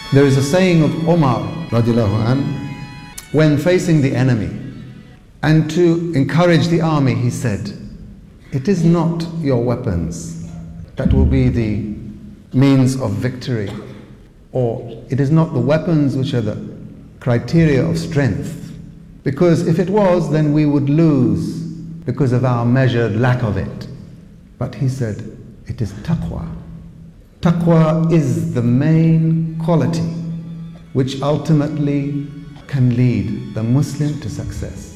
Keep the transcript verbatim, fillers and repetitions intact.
There is a saying of Umar radiallahu anh, when facing the enemy, and to encourage the army, he said, "It is not your weapons that will be the means of victory, or it is not the weapons which are the criteria of strength. Because if it was, then we would lose because of our measured lack of it." But he said, it is taqwa. Taqwa is the main quality which ultimately can lead the Muslim to success.